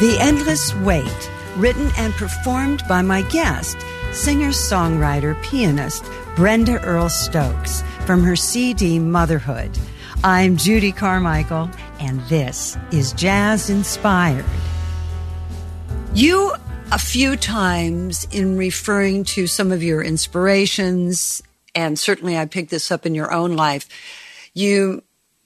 The Endless Wait, written and performed by my guest, singer-songwriter, pianist Brenda Earl Stokes, from her CD Motherhood. I'm Judy Carmichael, and this is Jazz Inspired. You, a few times in referring to some of your inspirations, and certainly I picked this up in your own life, you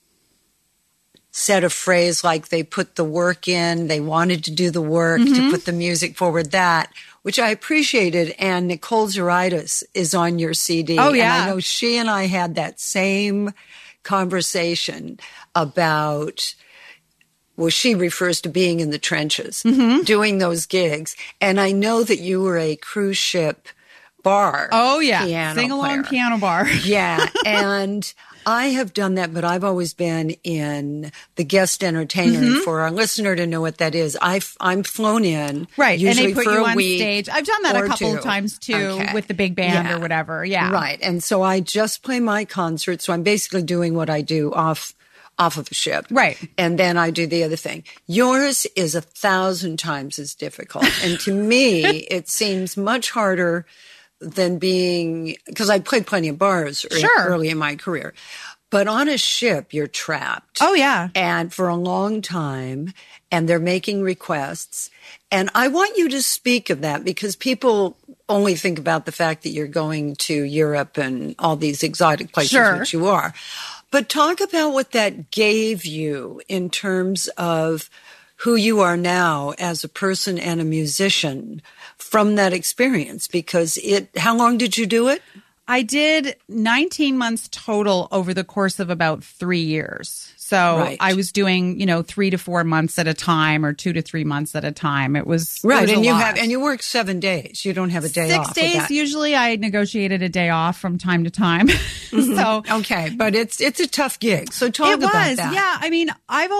said a phrase like they put the work in, they wanted to do the work to put the music forward, that, which I appreciated. And Nicole Zaritis is on your CD. Oh, yeah. And I know she and I had that same conversation about, well, she refers to being in the trenches, doing those gigs. And I know that you were a cruise ship bar. Oh, yeah. Sing-along piano bar. Yeah. And I have done that, but I've always been in the guest entertainer. For our listener to know what that is, I'm flown in. Right. Usually and they put for you a on week stage. I've done that a couple of times too, with the big band or whatever. Yeah. Right. And so I just play my concert. So I'm basically doing what I do off of a ship. Right. And then I do the other thing. Yours is 1,000 times as difficult. And to me, it seems much harder than being, because I played plenty of bars early in my career. But on a ship, you're trapped. Oh, yeah. And for a long time, and they're making requests. And I want you to speak of that, because people only think about the fact that you're going to Europe and all these exotic places, which you are. But talk about what that gave you in terms of who you are now as a person and a musician from that experience, because how long did you do it? I did 19 months total over the course of about 3 years. So I was doing, 3 to 4 months at a time, or 2 to 3 months at a time. It was right. It was And you work 7 days. You don't have a day off. 6 days. Usually I negotiated a day off from time to time. So okay. But it's a tough gig. So talk about that. Yeah. I mean,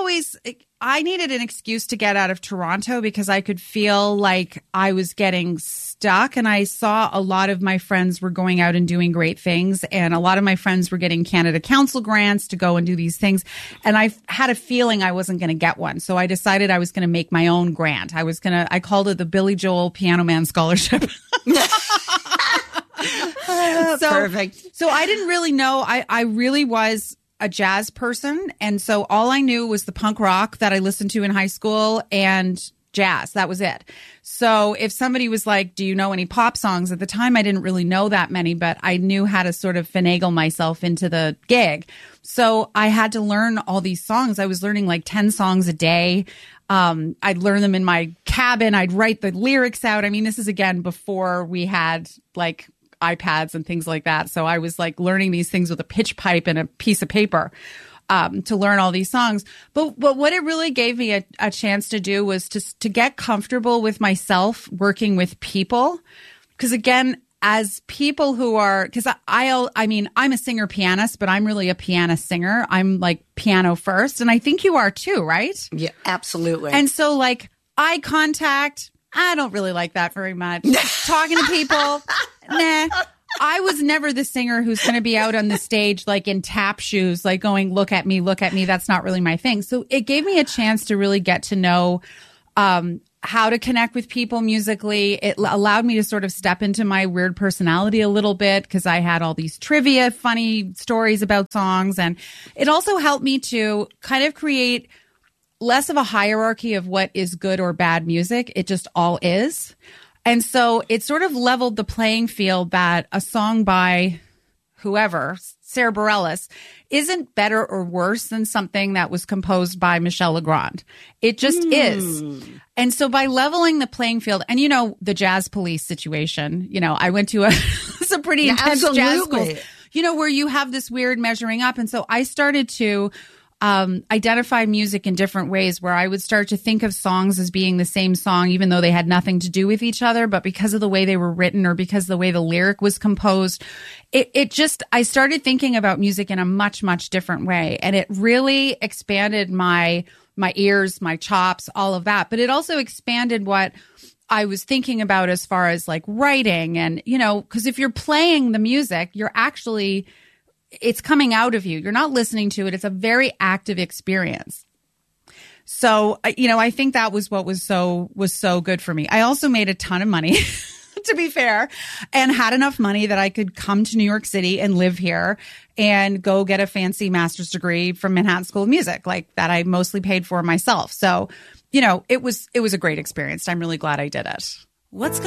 I needed an excuse to get out of Toronto because I could feel like I was getting stuck, and I saw a lot of my friends were going out and doing great things, and a lot of my friends were getting Canada Council grants to go and do these things, and I had a feeling I wasn't going to get one. So I decided I was going to make my own grant. I called it the Billy Joel Piano Man Scholarship. Perfect. So I didn't really know. I really was a jazz person. And so all I knew was the punk rock that I listened to in high school and jazz. That was it. So if somebody was like, do you know any pop songs? At the time, I didn't really know that many, but I knew how to sort of finagle myself into the gig. So I had to learn all these songs. I was learning like 10 songs a day. I'd learn them in my cabin. I'd write the lyrics out. I mean, this is again before we had like iPads and things like that. So I was like learning these things with a pitch pipe and a piece of paper to learn all these songs. But what it really gave me a chance to do was to get comfortable with myself working with people. Because again, as people who are, because I mean, I'm a singer pianist, but I'm really a piano singer. I'm like piano first. And I think you are too, right? Yeah, absolutely. And so like eye contact, I don't really like that very much. Talking to people, nah. I was never the singer who's going to be out on the stage like in tap shoes, like going, look at me. That's not really my thing. So it gave me a chance to really get to know how to connect with people musically. It allowed me to sort of step into my weird personality a little bit because I had all these trivia, funny stories about songs. And it also helped me to kind of create less of a hierarchy of what is good or bad music. It just all is. And so it sort of leveled the playing field that a song by whoever, Sarah Bareilles, isn't better or worse than something that was composed by Michel Legrand. It just is. And so by leveling the playing field, and the Jazz Police situation, I went to some pretty intense jazz schools, where you have this weird measuring up. And so I started to identify music in different ways, where I would start to think of songs as being the same song, even though they had nothing to do with each other. But because of the way they were written or because of the way the lyric was composed, I started thinking about music in a much, much different way. And it really expanded my ears, my chops, all of that. But it also expanded what I was thinking about as far as like writing and, because if you're playing the music, it's coming out of you. You're not listening to it. It's a very active experience. So, I think that was what was so good for me. I also made a ton of money, to be fair, and had enough money that I could come to New York City and live here and go get a fancy master's degree from Manhattan School of Music, like that I mostly paid for myself. So, it was a great experience. I'm really glad I did it. What's